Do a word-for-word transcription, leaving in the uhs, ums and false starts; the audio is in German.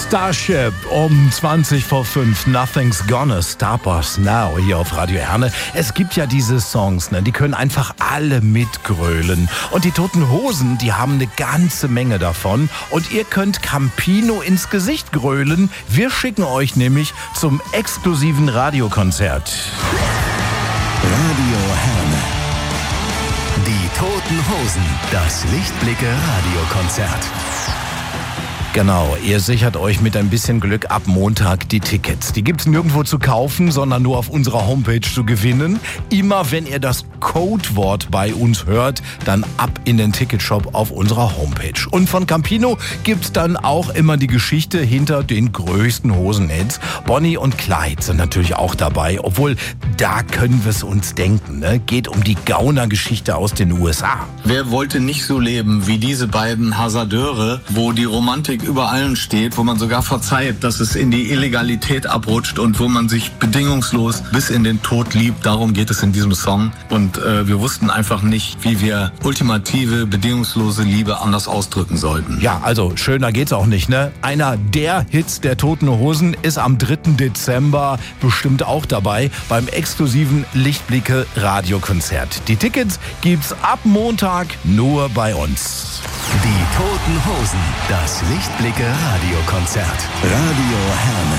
Starship um zwanzig vor fünf. Nothing's gonna stop us now hier auf Radio Herne. Es gibt ja diese Songs, ne, die können einfach alle mitgrölen. Und die Toten Hosen, die haben eine ganze Menge davon. Und ihr könnt Campino ins Gesicht grölen. Wir schicken euch nämlich zum exklusiven Radiokonzert. Radio Herne. Die Toten Hosen. Das Lichtblicke-Radiokonzert. Genau, ihr sichert euch mit ein bisschen Glück ab Montag die Tickets. Die gibt's nirgendwo zu kaufen, sondern nur auf unserer Homepage zu gewinnen. Immer wenn ihr das Codewort bei uns hört, dann ab in den Ticketshop auf unserer Homepage. Und von Campino gibt's dann auch immer die Geschichte hinter den größten Hosenhits. Bonnie und Clyde sind natürlich auch dabei, obwohl da können wir es uns denken. Ne? Geht um die Gauner-Geschichte aus den U S A. Wer wollte nicht so leben wie diese beiden Hasardeure, wo die Romantik über allen steht, wo man sogar verzeiht, dass es in die Illegalität abrutscht und wo man sich bedingungslos bis in den Tod liebt. Darum geht es in diesem Song. Und äh, wir wussten einfach nicht, wie wir ultimative, bedingungslose Liebe anders ausdrücken sollten. Ja, also schöner geht's auch nicht, ne? Einer der Hits der Toten Hosen ist am dritten Dezember bestimmt auch dabei beim exklusiven Lichtblicke Radiokonzert. Die Tickets gibt's ab Montag nur bei uns. Die Toten Hosen. Das Lichtblicke Radiokonzert. Radio Herne.